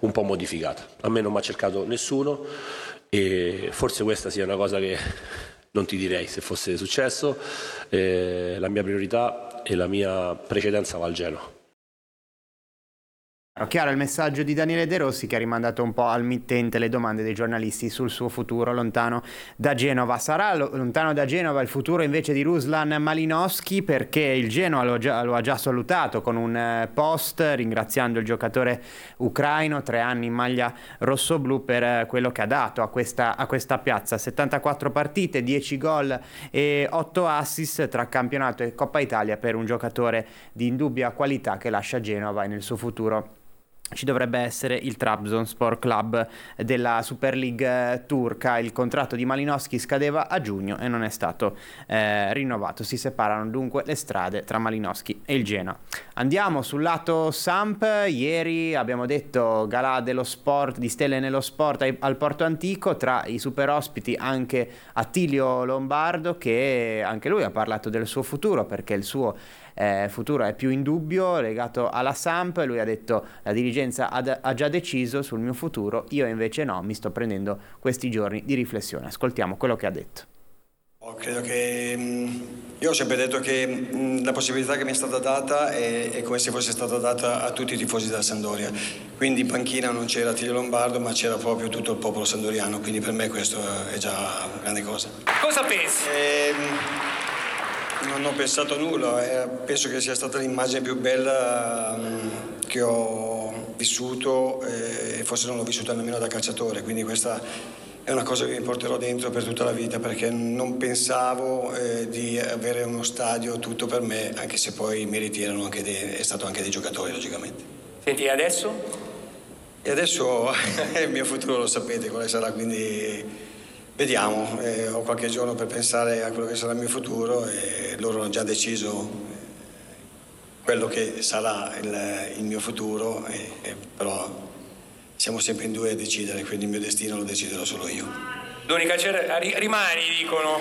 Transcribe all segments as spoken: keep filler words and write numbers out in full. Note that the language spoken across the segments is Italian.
un po' modificata. A me non mi ha cercato nessuno e forse questa sia una cosa che non ti direi se fosse successo. Eh, la mia priorità e la mia precedenza va al Genoa. Chiaro il messaggio di Daniele De Rossi, che ha rimandato un po' al mittente le domande dei giornalisti sul suo futuro lontano da Genova. Sarà lontano da Genova il futuro invece di Ruslan Malinovskyi, perché il Genoa lo, già, lo ha già salutato con un post ringraziando il giocatore ucraino, tre anni in maglia rossoblù, per quello che ha dato a questa, a questa piazza. settantaquattro partite, dieci gol e otto assist tra campionato e Coppa Italia per un giocatore di indubbia qualità che lascia Genova, e nel suo futuro ci dovrebbe essere il Trabzonspor Club della Super League turca. Il contratto di Malinovskyi scadeva a giugno e non è stato eh, rinnovato. Si separano dunque le strade tra Malinovskyi e il Genoa. Andiamo sul lato Samp. Ieri abbiamo detto galà dello sport, di stelle nello sport ai, al Porto Antico, tra i super ospiti anche Attilio Lombardo, che anche lui ha parlato del suo futuro, perché il suo Eh, futuro è più in dubbio legato alla Samp. Lui ha detto: la dirigenza ha, ha già deciso sul mio futuro, io invece no, mi sto prendendo questi giorni di riflessione. Ascoltiamo quello che ha detto. Oh, credo che io ho sempre detto che mh, la possibilità che mi è stata data è, è come se fosse stata data a tutti i tifosi della Sampdoria, quindi in panchina non c'era Attilio Lombardo ma c'era proprio tutto il popolo sandoriano, quindi per me questo è già una grande cosa. Cosa pensi? E, Non ho pensato a nulla, eh, penso che sia stata l'immagine più bella um, che ho vissuto eh, e forse non l'ho vissuta nemmeno da calciatore, quindi questa è una cosa che mi porterò dentro per tutta la vita, perché non pensavo eh, di avere uno stadio tutto per me, anche se poi i meriti erano anche dei, è stato anche dei giocatori logicamente. Senti, adesso? E adesso il mio futuro lo sapete quale sarà, quindi vediamo, eh, ho qualche giorno per pensare a quello che sarà il mio futuro e loro hanno già deciso quello che sarà il, il mio futuro, e, e però siamo sempre in due a decidere, quindi il mio destino lo deciderò solo io. L'unica certezza, rimani, dicono.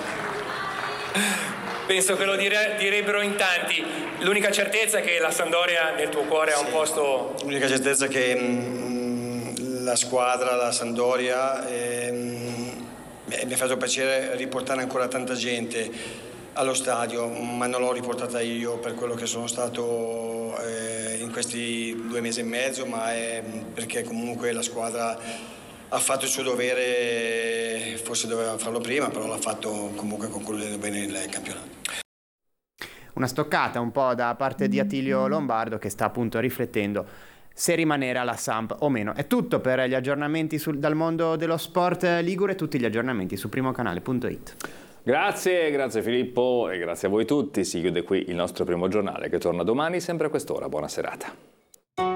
Penso che lo dire, direbbero in tanti. L'unica certezza è che la Sampdoria nel tuo cuore ha sì, un posto. L'unica certezza è che mh, la squadra, la Sampdoria, eh, mi ha fatto piacere riportare ancora tanta gente allo stadio, ma non l'ho riportata io per quello che sono stato eh, in questi due mesi e mezzo, ma è perché comunque la squadra ha fatto il suo dovere, forse doveva farlo prima, però l'ha fatto comunque concludendo bene il campionato. Una stoccata un po' da parte di Attilio Lombardo, che sta appunto riflettendo se rimanere alla Samp o meno. È tutto per gli aggiornamenti sul, dal mondo dello sport ligure, tutti gli aggiornamenti su primocanale punto it. Grazie, grazie Filippo e grazie a voi tutti. Si chiude qui il nostro primo giornale, che torna domani sempre a quest'ora. Buona serata.